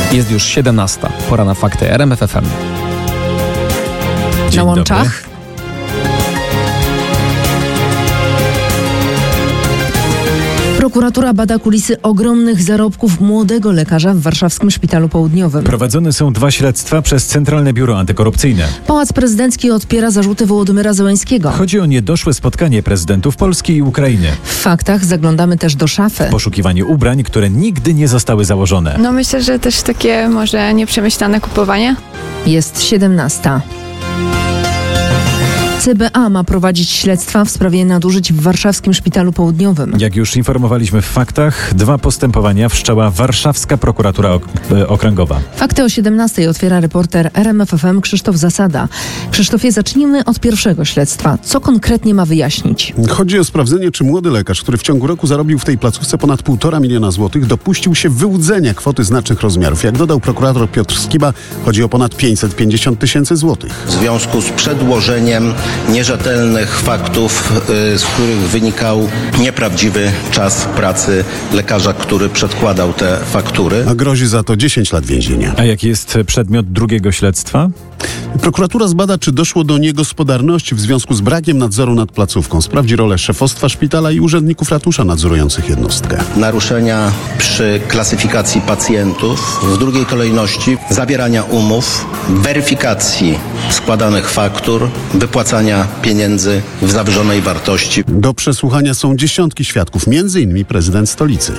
Jest już 17. Pora na fakty RMF FM. Na łączach prokuratura bada kulisy ogromnych zarobków młodego lekarza w warszawskim Szpitalu Południowym. Prowadzone są 2 śledztwa przez Centralne Biuro Antykorupcyjne. Pałac Prezydencki odpiera zarzuty Wołodymyra Zełenskiego. Chodzi o niedoszłe spotkanie prezydentów Polski i Ukrainy. W faktach zaglądamy też do szafy. Poszukiwanie ubrań, które nigdy nie zostały założone. No myślę, że też takie może nieprzemyślane kupowanie. Jest 17. CBA ma prowadzić śledztwa w sprawie nadużyć w warszawskim Szpitalu Południowym. Jak już informowaliśmy w faktach, 2 postępowania wszczęła warszawska prokuratura okręgowa. Fakty o 17 otwiera reporter RMF FM Krzysztof Zasada. Krzysztofie, zacznijmy od pierwszego śledztwa. Co konkretnie ma wyjaśnić? Chodzi o sprawdzenie, czy młody lekarz, który w ciągu roku zarobił w tej placówce ponad 1,5 miliona złotych, dopuścił się wyłudzenia kwoty znacznych rozmiarów. Jak dodał prokurator Piotr Skiba, chodzi o ponad 550 tysięcy złotych. W związku z przedłożeniem nierzetelnych faktów, z których wynikał nieprawdziwy czas pracy lekarza, który przedkładał te faktury. A grozi za to 10 lat więzienia. A jaki jest przedmiot drugiego śledztwa? Prokuratura zbada, czy doszło do niegospodarności w związku z brakiem nadzoru nad placówką. Sprawdzi rolę szefostwa szpitala i urzędników ratusza nadzorujących jednostkę. Naruszenia przy klasyfikacji pacjentów, w drugiej kolejności zawierania umów, weryfikacji składanych faktur, wypłacania pieniędzy w zawyżonej wartości. Do przesłuchania są dziesiątki świadków, m.in. prezydent stolicy.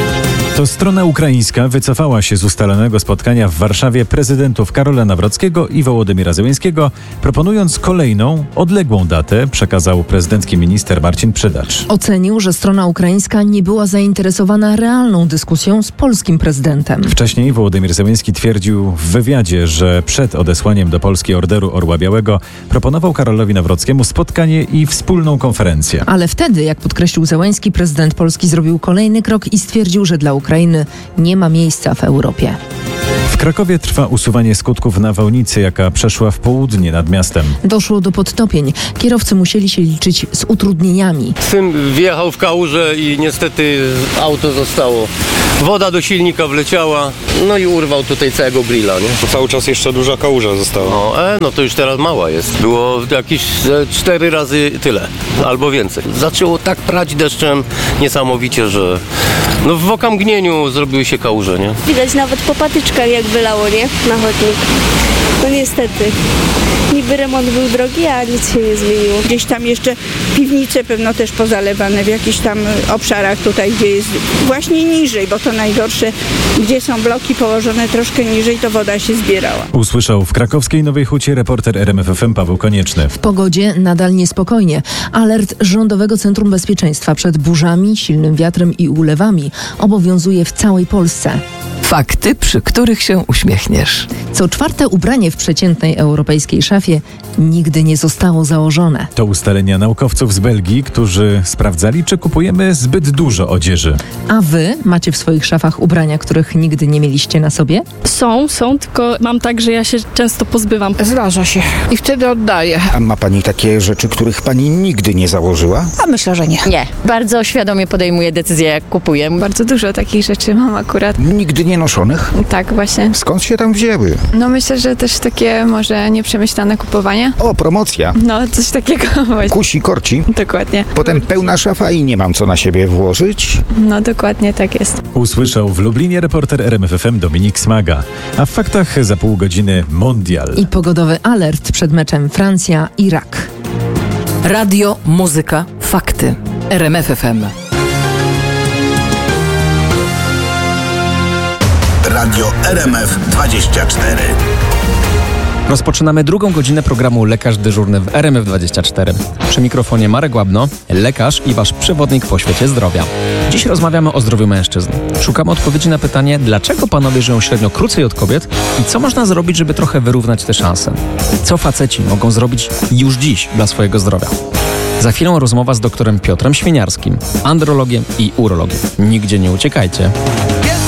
To strona ukraińska wycofała się z ustalonego spotkania w Warszawie prezydentów Karola Nawrockiego i Wołodymyra Zełenskiego, proponując kolejną, odległą datę, przekazał prezydencki minister Marcin Przydacz. Ocenił, że strona ukraińska nie była zainteresowana realną dyskusją z polskim prezydentem. Wcześniej Wołodymyr Zełenski twierdził w wywiadzie, że przed odesłaniem do Polski Orderu Orła Białego proponował Karolowi Nawrockiemu spotkanie i wspólną konferencję. Ale wtedy, jak podkreślił Zełenski, prezydent Polski zrobił kolejny krok i stwierdził, że dla Ukrainy nie ma miejsca w Europie. W Krakowie trwa usuwanie skutków nawałnicy, jaka przeszła w południe nad miastem. Doszło do podtopień. Kierowcy musieli się liczyć z utrudnieniami. Syn wjechał w kałużę i niestety auto zostało. Woda do silnika wleciała, no i urwał tutaj całego grilla, nie? Cały czas jeszcze duża kałuża została. No to już teraz mała jest. Było jakieś 4 razy tyle, albo więcej. Zaczęło tak prać deszczem niesamowicie, że w okamgnieniu zrobiły się kałuże, nie? Widać nawet po patyczkach jak wylało, nie? Na chodnik. No niestety. Niby remont był drogi, a nic się nie zmieniło. Gdzieś tam jeszcze piwnice pewno też pozalewane w jakichś tam obszarach tutaj, gdzie jest właśnie niżej, bo to najgorsze, gdzie są bloki położone troszkę niżej, to woda się zbierała. Usłyszał w krakowskiej Nowej Hucie reporter RMF FM Paweł Konieczny. W pogodzie nadal niespokojnie. Alert Rządowego Centrum Bezpieczeństwa przed burzami, silnym wiatrem i ulewami obowiązuje w całej Polsce. Fakty, przy których się uśmiechniesz. Co 4. ubranie w przeciętnej europejskiej szafie nigdy nie zostało założone. To ustalenia naukowców z Belgii, którzy sprawdzali, czy kupujemy zbyt dużo odzieży. A wy macie w swoich szafach ubrania, których nigdy nie mieliście na sobie? Są, tylko mam tak, że ja się często pozbywam. Zdarza się i wtedy oddaję. A ma pani takie rzeczy, których pani nigdy nie założyła? A myślę, że nie. Nie. Bardzo świadomie podejmuję decyzję, jak kupuję. Bardzo dużo takich rzeczy mam akurat. Nigdy nie noszonych? Tak, właśnie. Skąd się tam wzięły? No myślę, że też takie może nieprzemyślane kupowanie. O, promocja. No, coś takiego właśnie. Kusi, korci. Dokładnie. Potem pełna szafa i nie mam co na siebie włożyć. No, dokładnie tak jest. Usłyszał w Lublinie reporter RMF FM Dominik Smaga. A w faktach za pół godziny Mondial. I pogodowy alert przed meczem Francja-Irak. Radio, muzyka, fakty. RMF FM. Radio RMF 24. Rozpoczynamy drugą godzinę programu Lekarz Dyżurny w RMF24. Przy mikrofonie Marek Łabno, lekarz i wasz przewodnik po świecie zdrowia. Dziś rozmawiamy o zdrowiu mężczyzn. Szukamy odpowiedzi na pytanie, dlaczego panowie żyją średnio krócej od kobiet i co można zrobić, żeby trochę wyrównać te szanse. Co faceci mogą zrobić już dziś dla swojego zdrowia. Za chwilę rozmowa z doktorem Piotrem Świniarskim, andrologiem i urologiem. Nigdzie nie uciekajcie.